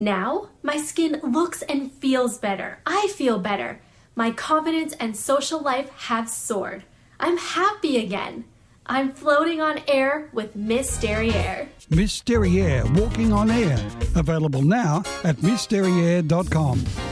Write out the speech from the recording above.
Now, my skin looks and feels better. I feel better. My confidence and social life have soared. I'm happy again. I'm floating on air with Miss Derriere. Miss Derriere, walking on air. Available now at missderriere.com.